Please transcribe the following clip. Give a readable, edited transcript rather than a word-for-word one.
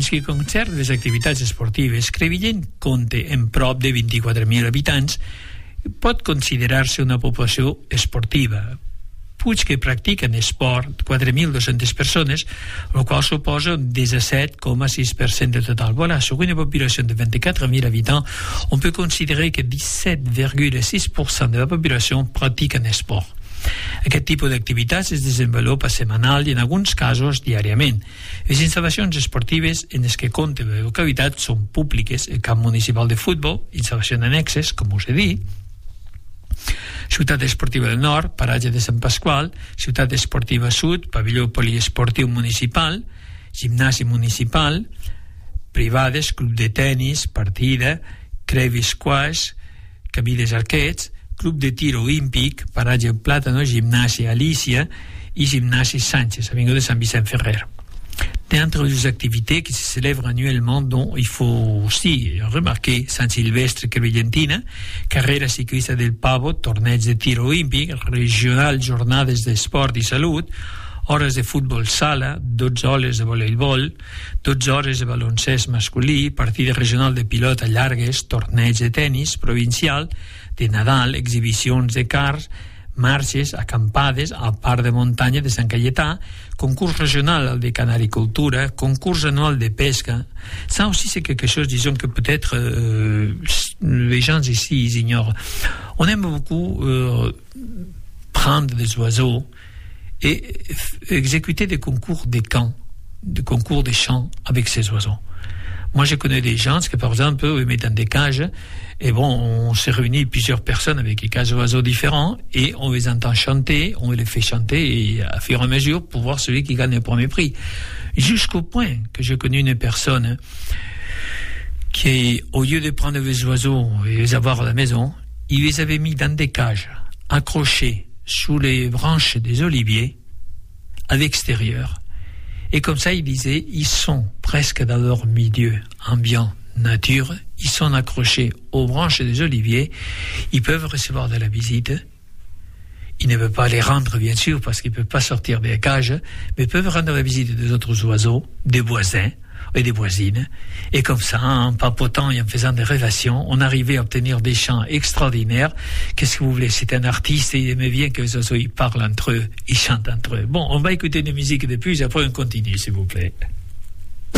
En ce qui concerne les activitats esportives, Crevillent compta en prop de 24.000 habitants i pot considerar-se una població esportiva. Puig que practiquen esport 4.200 persones, el qual suposa un 17,6% de total. Voilà, sur une population de 24.000 habitants, on peut considérer que 17,6% de la population pratique un esport. Aquest tipus d'activitats es desenvolupa setmanal i en alguns casos diàriament. Les instal·lacions esportives en les que compta la localitat són públiques: el camp municipal de futbol, instal·lacions annexes, com us he dit, Ciutat Esportiva del Nord, paratge de Sant Pasqual, Ciutat Esportiva Sud, pavelló poliesportiu municipal, gimnàs municipal, privades, club de tennis, partida, Crevi Squash, camí dels Arquets, club de tir olímpic, paratge Plátano, gimnàsia Alicia i gimnàsia Sánchez, avinguda de Sant Vicent Ferrer. D'entre les activités qui se célèbrent annuellement, dont il faut aussi remarquer Saint-Sylvestre Crevillentina, carrera ciclista del Pavo, torneig de tir olímpic, regional jornades d'esport i salut, hores de futbol sala, 12 hores de voleibol, 12 hores de baloncès masculí, partida regional de pilota llargues, torneig de tennis provincial, de Nadal, exhibicions de cars, marxes, acampades al parc de muntanya de Sant Cayetà, concurs régional de canaricultura, concours annuel de pesca. Ça aussi, c'est quelque chose, disons, que peut-être les gens ici ils ignorent. On aime beaucoup prendre des oiseaux et exécuter des concours des camps, des concours des chants avec ces oiseaux. Moi, je connais des gens qui, par exemple, ils mettent dans des cages, et bon, on s'est réunis plusieurs personnes avec des cages d'oiseaux différents, et on les entend chanter, on les fait chanter, et à fur et à mesure, pour voir celui qui gagne le premier prix. Jusqu'au point que j'ai connu une personne qui, au lieu de prendre les oiseaux et les avoir à la maison, il les avait mis dans des cages, accrochées sous les branches des oliviers, à l'extérieur. Et comme ça, il disait, ils sont presque dans leur milieu ambiant, nature, ils sont accrochés aux branches des oliviers, ils peuvent recevoir de la visite, ils ne peuvent pas les rendre, bien sûr, parce qu'ils ne peuvent pas sortir des cages, mais ils peuvent rendre la visite des autres oiseaux, des voisins et des voisines, et comme ça, en papotant et en faisant des relations, on arrivait à obtenir des chants extraordinaires. Qu'est-ce que vous voulez? C'est un artiste et il aimait bien que les oiseaux ils parlent entre eux, ils chantent entre eux. Bon, on va écouter une musique de plus, après on continue, s'il vous plaît.